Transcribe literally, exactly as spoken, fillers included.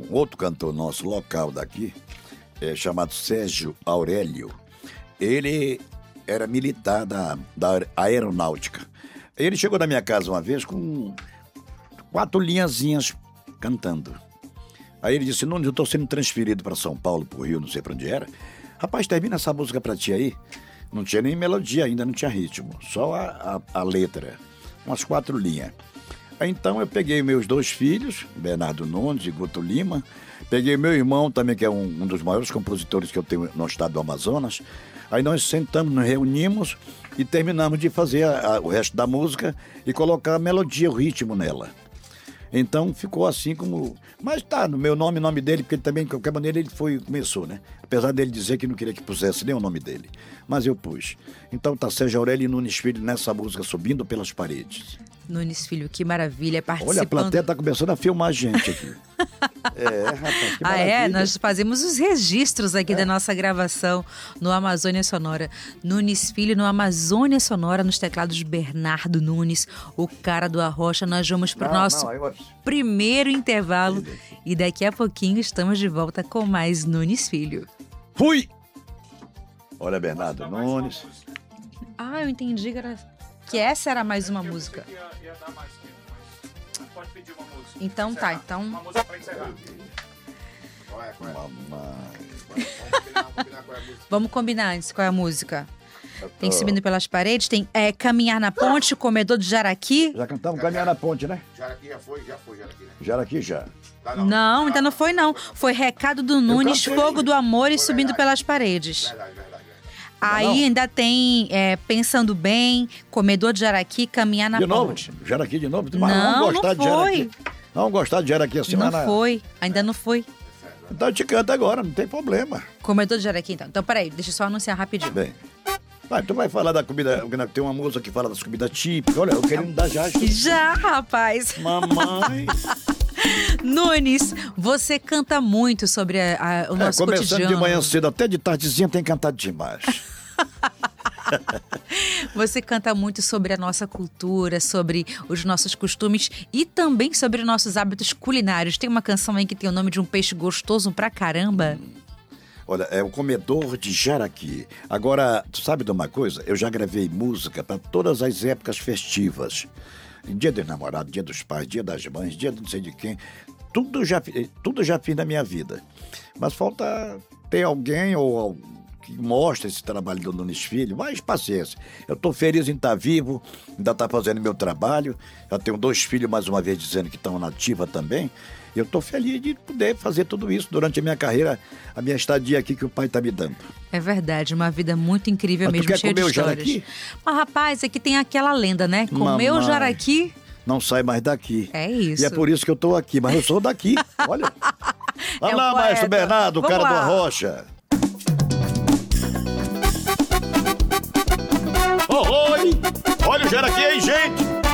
outro cantor nosso local daqui, é, chamado Sérgio Aurélio. Ele era militar da, da aeronáutica. Ele chegou na minha casa uma vez com quatro linhazinhas cantando. Aí ele disse: Nunes, eu estou sendo transferido para São Paulo, para o Rio, não sei para onde era. Rapaz, termina essa música para ti aí. Não tinha nem melodia ainda, não tinha ritmo, só a, a, a letra, umas quatro linhas. Aí, então eu peguei meus dois filhos, Bernardo Nunes e Guto Lima, peguei meu irmão também, que é um, um dos maiores compositores que eu tenho no estado do Amazonas. Aí nós sentamos, nos reunimos e terminamos de fazer a, a, o resto da música e colocar a melodia, o ritmo nela. Então ficou assim como... Mas tá, no meu nome, nome dele, porque ele também, de qualquer maneira, ele foi, começou, né? Apesar dele dizer que não queria que pusesse nem o nome dele. Mas eu pus. Então tá Sérgio Aurélio Nunes Filho nessa música, Subindo pelas Paredes. Nunes Filho, que maravilha, participando... Olha, a plateia tá começando a filmar a gente aqui. É, rapaz, que Ah, maravilha. é? Nós fazemos os registros aqui é. da nossa gravação no Amazônia Sonora. Nunes Filho no Amazônia Sonora, nos teclados Bernardo Nunes, o cara do Arrocha. Nós vamos para o nosso não, eu... primeiro intervalo e daqui a pouquinho estamos de volta com mais Nunes Filho. Fui! Olha, Bernardo Nunes. Ah, eu entendi que, era... que essa era mais uma música. Pode pedir uma música. Então tá, então... Uma música pra encerrar. Qual é, qual é? Vamos combinar antes qual é a música. Tem Subindo pelas Paredes, tem é, Caminhar na Ponte, Comedor de Jaraqui. Já cantamos Caminhar na Ponte, né? Jaraqui já foi, já foi, Jaraqui, né? Jaraqui já. Tá, não, não, ainda não foi não. Foi Recado do Nunes, cantei. Fogo do Amor e Foi Subindo verdade. pelas Paredes. Verdade, verdade, verdade. Aí Não, não. ainda tem é, Pensando Bem, Comedor de Jaraqui, Caminhar na De novo? Ponte. Jaraqui de novo? Mas Não, vamos gostar não de foi. Jaraqui. Vamos gostar de Jaraqui assim, mas Não na- foi, ainda não foi. Então eu te canto agora, não tem problema. Comedor de Jaraqui, então. Então, peraí, deixa eu só anunciar rapidinho. Bem. Vai, tu vai falar da comida, tem uma música que fala das comidas típicas. Olha, eu querendo dar já. Já, rapaz. Mamãe. Nunes, você canta muito sobre a- a- o É, nosso começando cotidiano. de manhã cedo até de tardezinha tem cantado demais. Você canta muito sobre a nossa cultura, sobre os nossos costumes e também sobre nossos hábitos culinários. Tem uma canção aí que tem o nome de um peixe gostoso pra caramba. Olha, é o Comedor de Jaraqui. Agora, tu sabe de uma coisa? Eu já gravei música para todas as épocas festivas. Dia dos namorados, dia dos pais, dia das mães, dia de não sei de quem. Tudo já, fi- tudo já fiz na minha vida. Mas falta ter alguém ou algum que mostre esse trabalho do Nunes Filho. Mas paciência. Eu estou feliz em estar vivo, ainda estar fazendo meu trabalho. Já tenho dois filhos, mais uma vez, dizendo que estão na ativa também. Eu estou feliz de poder fazer tudo isso durante a minha carreira, a minha estadia aqui que o pai está me dando. É verdade, uma vida muito incrível Mas tu mesmo, quer cheia de comer o histórias. jaraqui? Mas rapaz, aqui tem aquela lenda, né? Comer o Mamãe. jaraqui Não sai mais daqui. é isso. E é por isso que eu estou aqui, mas eu sou daqui. Olha. Vai É o lá, poeta. maestro Bernardo, o Vamos cara lá. do Arrocha. Oi! Olha o jaraqui aí, gente!